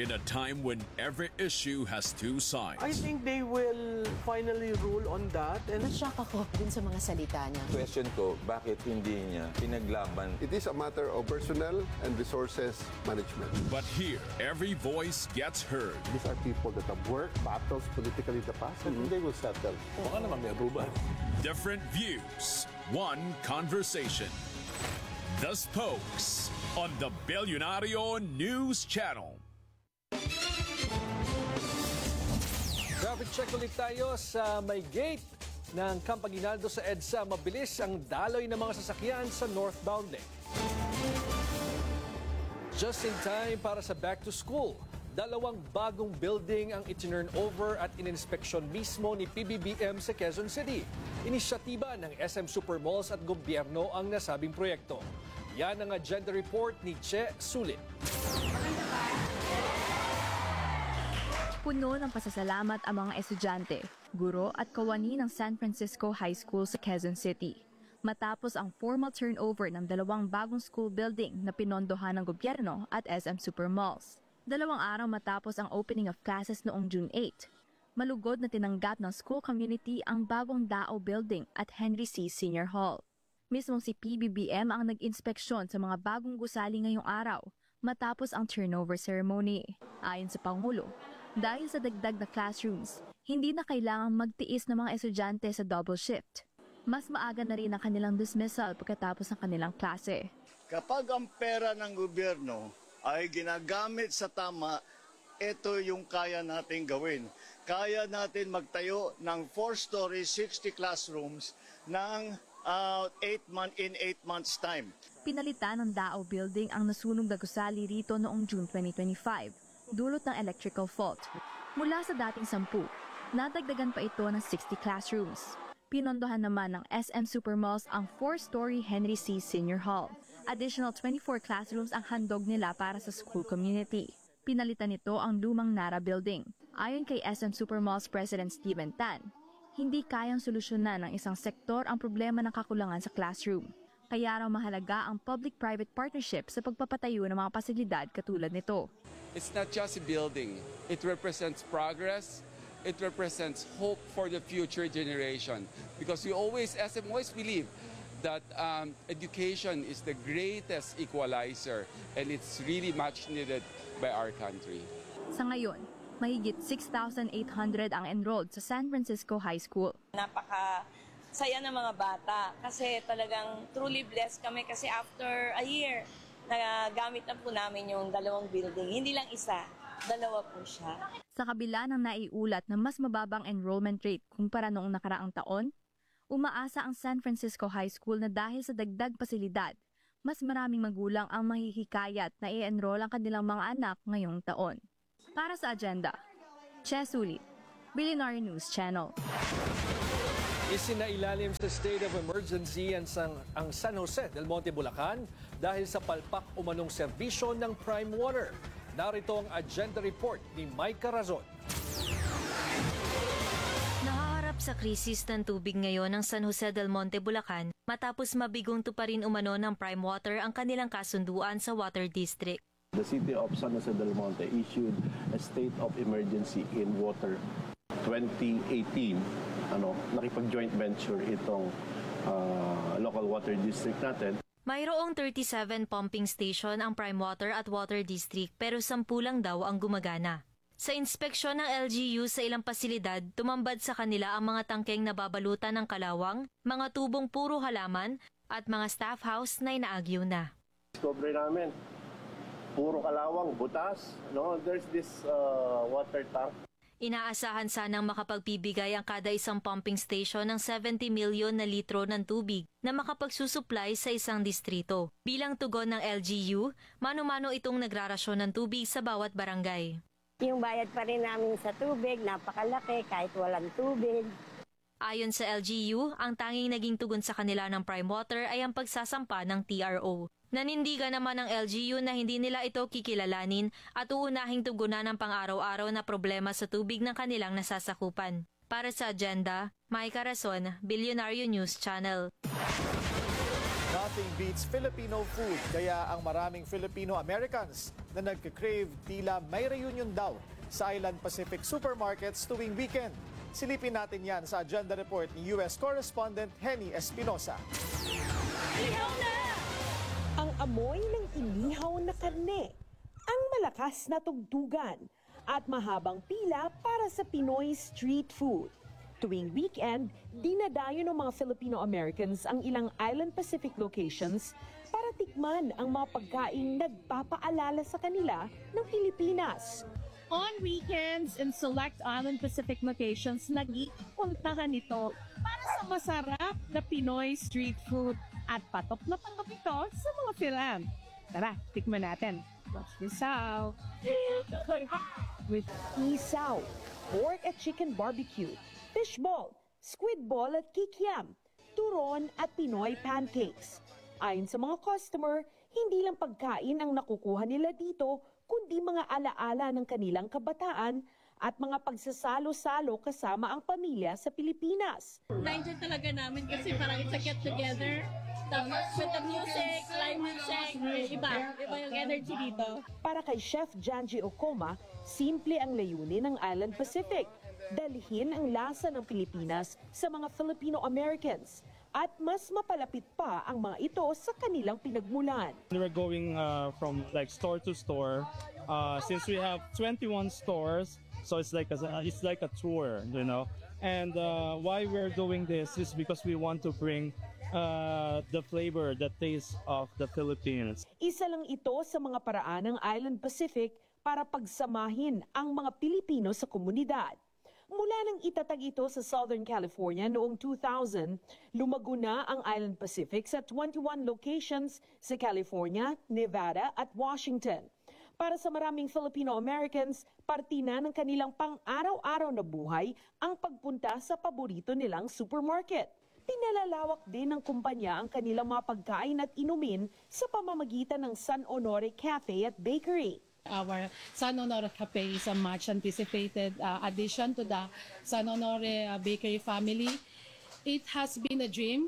in a time when every issue has two sides. I think they will finally rule on that. And Nashock ako dun sa mga salita niya. Question ko, bakit hindi niya pinaglaban? It is a matter of personnel and resources management. But here, every voice gets heard. These are people that have worked battles politically in the past and they will settle. baka naman may aruban. Different views, one conversation. The Spokes on the Billionario News Channel. Traffic check ulit tayo sa may gate ng Camp Aguinaldo sa EDSA. Mabilis ang daloy ng mga sasakyan sa northbound lane. Just in time para sa back to school. 2 bagong building ang itinurn over at ininspeksyon mismo ni PBBM sa Quezon City. Inisyatiba ng SM Supermalls at gobyerno ang nasabing proyekto. Yan ang agenda report ni Che Sulit. Puno ng pasasalamat ang mga estudyante, guro at kawani ng San Francisco High School sa Quezon City. Matapos ang formal turnover ng 2 bagong school building na pinondohan ng gobyerno at SM Supermalls. 2 araw matapos ang opening of classes noong June 8. Malugod na tinanggap ng school community ang bagong Dao Building at Henry C. Senior Hall. Mismong si PBBM ang nag-inspeksyon sa mga bagong gusali ngayong araw matapos ang turnover ceremony. Ayon sa Pangulo, dahil sa dagdag na classrooms, hindi na kailangang magtiis ng mga estudyante sa double shift. Mas maaga na rin ang kanilang dismissal pagkatapos ng kanilang klase. Kapag ang pera ng gobyerno ay ginagamit sa tama, ito yung kaya natin gawin. Kaya natin magtayo ng 4-story, 60 classrooms ng 8 months time. Pinalitan ng Dao Building ang nasunog na gusali rito noong June 2025, dulot ng electrical fault. Mula sa dating 10, nadagdagan pa ito ng 60 classrooms. Pinondohan naman ng SM Supermalls ang 4-story Henry C. Senior Hall. Additional 24 classrooms ang handog nila para sa school community. Pinalitan nito ang lumang Nara Building. Ayon kay SM Supermalls President Steven Tan, hindi kayang solusyonan ng isang sektor ang problema ng kakulangan sa classroom. Kaya raw mahalaga ang public-private partnership sa pagpapatayo ng mga pasilidad katulad nito. It's not just a building. It represents progress. It represents hope for the future generation. Because we always, SM always believe that education is the greatest equalizer and it's really much needed by our country. Sa ngayon, mahigit 6,800 ang enrolled sa San Francisco High School. Napaka-saya ng mga bata kasi talagang truly blessed kami kasi after a year, nagamit na po namin yung 2 building. Hindi lang isa, 2 po siya. Sa kabila ng naiulat na mas mababang enrollment rate kumpara noong nakaraang taon, umaasa ang San Francisco High School na dahil sa dagdag pasilidad, mas maraming magulang ang mahihikayat na i-enroll ang kanilang mga anak ngayong taon. Para sa agenda, Che Sulit, Billionaire News Channel. Isinailalim sa state of emergency ang San Jose del Monte, Bulacan dahil sa palpak umanong serbisyo ng Prime Water. Narito ang agenda report ni Mike Carazon. Nahaharap sa krisis ng tubig ngayon ang San Jose del Monte, Bulacan matapos mabigong tuparin umano ng Prime Water ang kanilang kasunduan sa Water District. The city of San Jose del Monte issued a state of emergency in water 2018. Nakipag-joint venture itong local water district natin. Mayroong 37 pumping station ang Prime Water at Water District pero 10 lang daw ang gumagana. Sa inspeksyon ng LGU sa ilang pasilidad, tumambad sa kanila ang mga tangkeng nababalutan ng kalawang, mga tubong puro halaman at mga staff house na inaagyo na. Discovery namin, puro kalawang, butas. There's this water tank. Inaasahan sanang makapagpibigay ang kada isang pumping station ng 70 milyon na litro ng tubig na makapagsusupply sa isang distrito. Bilang tugon ng LGU, mano-mano itong nagrarasyon ng tubig sa bawat barangay. Yung bayad pa rin namin sa tubig, napakalaki kahit walang tubig. Ayon sa LGU, ang tanging naging tugon sa kanila ng Prime Water ay ang pagsasampa ng TRO. Nanindigan naman ng LGU na hindi nila ito kikilalanin at uunahing tugunan ang pang-araw-araw na problema sa tubig ng kanilang nasasakupan. Para sa agenda, Mike Carazon, Billionario News Channel. Nothing beats Filipino food, kaya ang maraming Filipino-Americans na nagka-crave tila may reunion daw sa Island Pacific supermarkets tuwing weekend. Silipin natin yan sa agenda report ni US correspondent Henny Espinosa. Ang amoy ng inihaw na karne, ang malakas na tugtugan, at mahabang pila para sa Pinoy street food. Tuwing weekend, dinadayo ng mga Filipino-Americans ang ilang Island Pacific locations para tikman ang mga pagkaing nagpapaalala sa kanila ng Pilipinas. On weekends in select Island Pacific locations, nag-ipuntahan ito para sa masarap na Pinoy street food at patok na patok ito sa mga film. Tara, tikman natin. Watch this out. With isaw, pork at chicken barbecue, fishball, squid ball at kikiam, turon at Pinoy pancakes. Ayon sa mga customer, hindi lang pagkain ang nakukuha nila dito, kundi mga alaala ng kanilang kabataan at mga pagsasalo-salo kasama ang pamilya sa Pilipinas. Na-enjoy talaga namin kasi parang it's a get-together. Tapos with the music, live music, iba yung energy dito. Para kay Chef Janji Okoma, simple ang layunin ng Island Pacific. Dalhin ang lasa ng Pilipinas sa mga Filipino-Americans at mas mapalapit pa ang mga ito sa kanilang pinagmulan. We're going from like store to store. Since we have 21 stores, so it's like a tour, you know. And why we're doing this is because we want to bring the flavor, the taste of the Philippines. Isa lang ito sa mga paraan ng Island Pacific para pagsamahin ang mga Pilipino sa komunidad. Mula nang itatag ito sa Southern California noong 2000, lumago na ang Island Pacific sa 21 locations sa California, Nevada at Washington. Para sa maraming Filipino-Americans, parte na ng kanilang pang-araw-araw na buhay ang pagpunta sa paborito nilang supermarket. Pinalalawak din ng kumpanya ang kanilang mga pagkain at inumin sa pamamagitan ng San Honore Cafe at Bakery. Our San Honore Cafe is a much anticipated addition to the San Honore Bakery family. It has been a dream.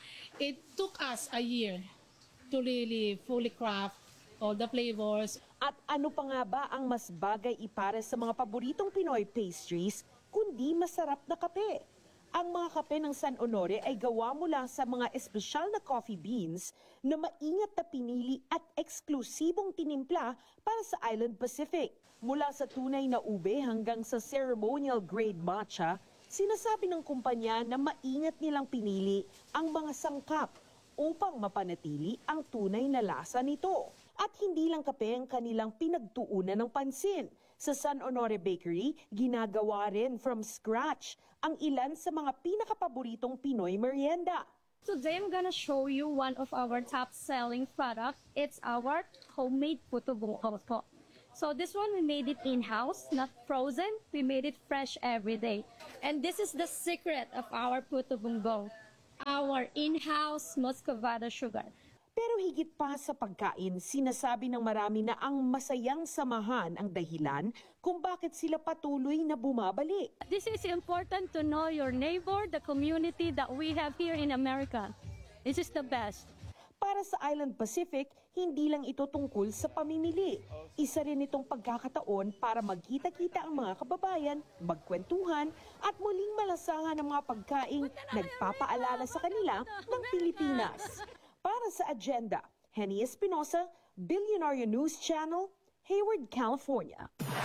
It took us a year to really fully craft all the flavors. At ano pa nga ba ang mas bagay ipare sa mga paboritong Pinoy pastries kundi masarap na kape? Ang mga kape ng San Honore ay gawa mula sa mga espesyal na coffee beans na maingat na pinili at eksklusibong tinimpla para sa Island Pacific. Mula sa tunay na ube hanggang sa ceremonial grade matcha, sinasabi ng kumpanya na maingat nilang pinili ang mga sangkap upang mapanatili ang tunay na lasa nito. At hindi lang kape ang kanilang pinagtuunan ng pansin. Sa San Honore Bakery, ginagawa rin from scratch ang ilan sa mga pinakapaboritong Pinoy merienda. Today I'm gonna show you one of our top-selling products. It's our homemade puto bungkol po. So this one we made it in-house, not frozen. We made it fresh every day. And this is the secret of our puto bungkol, our in-house muscovado sugar. Pero higit pa sa pagkain, sinasabi ng marami na ang masayang samahan ang dahilan kung bakit sila patuloy na bumabalik. This is important to know your neighbor, the community that we have here in America. This is the best. Para sa Island Pacific, hindi lang ito tungkol sa pamimili. Isa rin itong pagkakataon para magkita-kita ang mga kababayan, magkwentuhan, at muling malasahan ang mga pagkaing nagpapaalala sa kanila ng Pilipinas. Para sa agenda, Henny Espinosa, Billionaire News Channel, Hayward, California.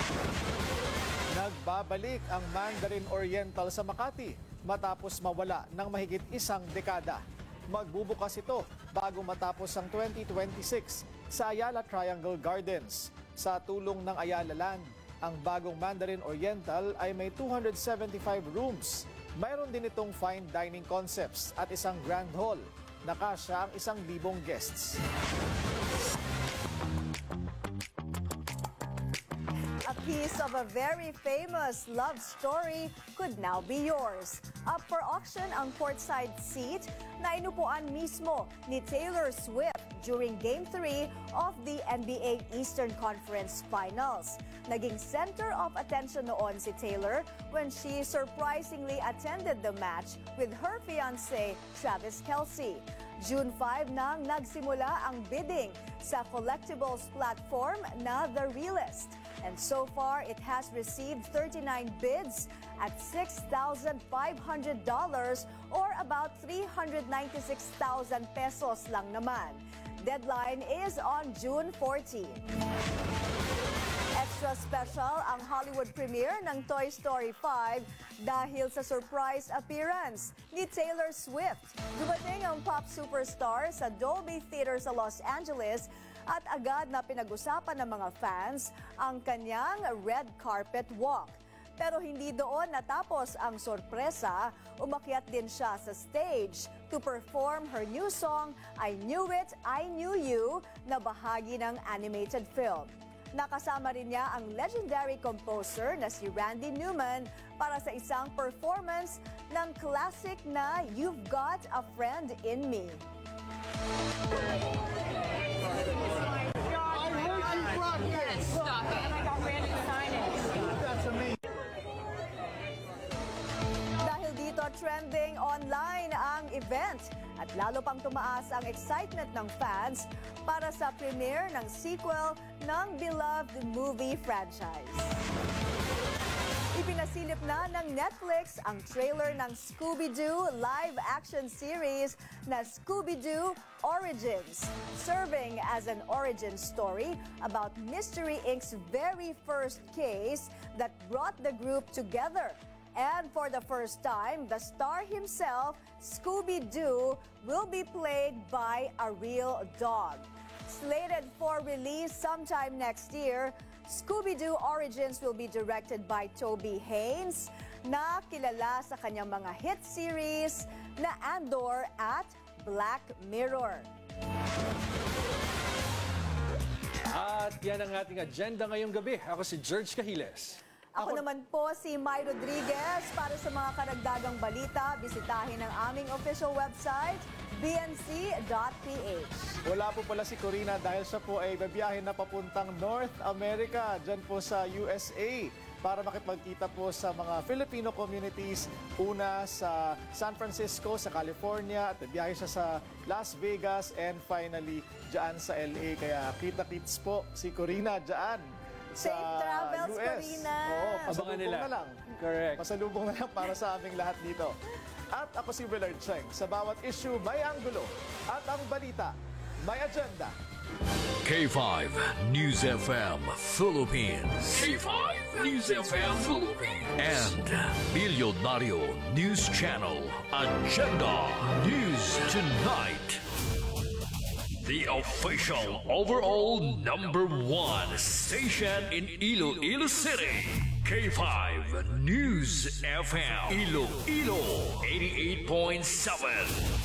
Nagbabalik ang Mandarin Oriental sa Makati matapos mawala ng mahigit isang dekada. Magbubukas ito bago matapos ang 2026 sa Ayala Triangle Gardens. Sa tulong ng Ayala Land, ang bagong Mandarin Oriental ay may 275 rooms. Mayroon din itong fine dining concepts at isang grand hall. Nakasya ang 1,000 guests. A piece of a very famous love story could now be yours. Up for auction ang courtside seat na inupuan mismo ni Taylor Swift during Game 3 of the NBA Eastern Conference Finals. Naging center of attention noon si Taylor when she surprisingly attended the match with her fiancé Travis Kelce. June 5 nang nagsimula ang bidding sa collectibles platform na The Realist. And so far, it has received 39 bids at $6,500 or about 396,000 pesos lang naman. Deadline is on June 14. Extra special ang Hollywood premiere ng Toy Story 5 dahil sa surprise appearance ni Taylor Swift. Dumating ang pop superstar sa Dolby Theater sa Los Angeles at agad na pinag-usapan ng mga fans ang kanyang red carpet walk. Pero hindi doon natapos ang sorpresa, umakyat din siya sa stage to perform her new song, I Knew It, I Knew You, na bahagi ng animated film. Nakasama rin niya ang legendary composer na si Randy Newman para sa isang performance ng classic na You've Got a Friend in Me. Dahil dito, trending online ang event at lalo pang tumaas ang excitement ng fans para sa premiere ng sequel ng beloved movie franchise. Ipinasilip na ng Netflix ang trailer ng Scooby-Doo live-action series na Scooby-Doo Origins, serving as an origin story about Mystery Inc.'s very first case that brought the group together. And for the first time, the star himself, Scooby-Doo, will be played by a real dog. Slated for release sometime next year, Scooby-Doo Origins will be directed by Toby Haynes, na kilala sa kanyang mga hit series na Andor at Black Mirror. At yan ang ating agenda ngayong gabi. Ako si George Cahiles. Ako naman po si Mai Rodriguez. Para sa mga karagdagang balita, bisitahin ang aming official website, bnc.ph. Wala po pala si Corina dahil siya po ay babiyahin na papuntang North America, dyan po sa USA, para makipagkita po sa mga Filipino communities. Una sa San Francisco, sa California, at biyahe siya sa Las Vegas, and finally dyan sa LA. Kaya kita-kits po si Corina dyan sa Safe travels, US. Corina! Oo, Abangan pasalubong nila. na lang. Correct. Pasalubong na lang para sa aming lahat dito. At ako si Willard Cheng. Sa bawat issue, may anggulo. At ang balita, may agenda. K5 News FM Philippines. K5 News FM Philippines. And Bilyonaryo News Channel. Agenda News Tonight. The official overall #1 station in Iloilo City. K5 News FM. Iloilo 88.7.